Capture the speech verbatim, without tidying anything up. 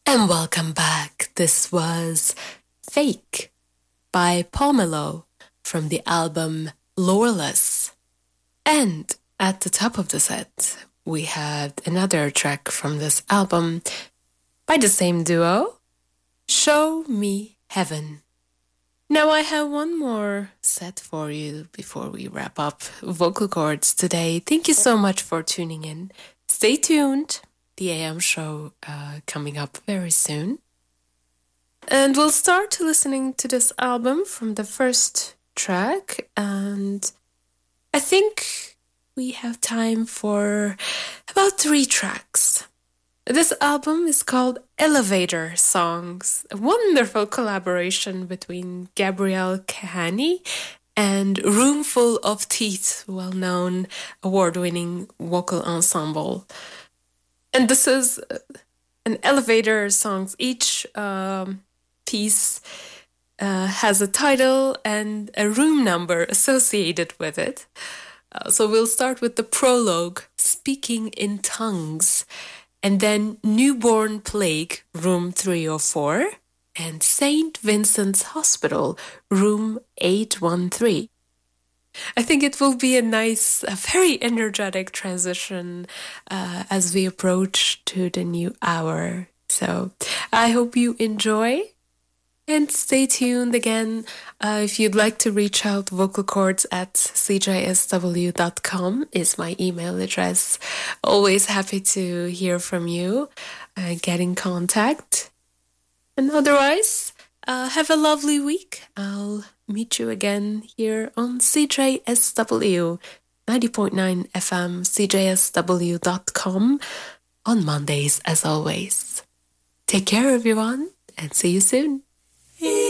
And welcome back. This was Fake by Pomelo from the album Lawless. And at the top of the set, we had another track from this album by the same duo, Show Me Heaven. Now I have one more set for you before we wrap up Vocal Chords today. Thank you so much for tuning in. Stay tuned. The A M show uh, coming up very soon. And we'll start listening to this album from the first track. And I think we have time for about three tracks. This album is called Elevator Songs, a wonderful collaboration between Gabrielle Kahani and Roomful of Teeth, well-known award-winning vocal ensemble. And this is an elevator songs. Each um, piece uh, has a title and a room number associated with it. Uh, so we'll start with the prologue, Speaking in Tongues, and then Newborn Plague, room three oh four, and Saint Vincent's Hospital, room eight one three. I think it will be a nice, a very energetic transition uh, as we approach to the new hour. So I hope you enjoy and stay tuned again. Uh, if you'd like to reach out, vocal chords at c j s w dot com is my email address. Always happy to hear from you, uh, get in contact. And otherwise, uh, have a lovely week. I'll meet you again here on C J S W ninety point nine F M, c j s w dot com on Mondays as always. Take care everyone and see you soon.